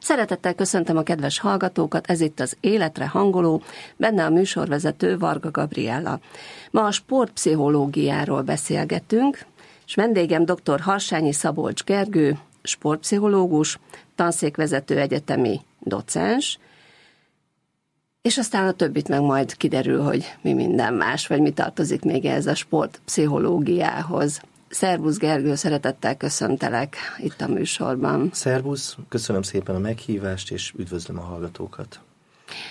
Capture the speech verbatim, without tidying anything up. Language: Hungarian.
Szeretettel köszöntöm a kedves hallgatókat, ez itt az Életre hangoló, benne a műsorvezető Varga Gabriella. Ma a sportpszichológiáról beszélgetünk, és vendégem dr. Harsányi Szabolcs Gergő, sportpszichológus, tanszékvezető, egyetemi docens, és aztán a többit meg majd kiderül, hogy mi minden más, vagy mi tartozik még ehhez a sportpszichológiához. Szervusz Gergő, szeretettel köszöntelek itt a műsorban. Szervusz, köszönöm szépen a meghívást, és üdvözlöm a hallgatókat.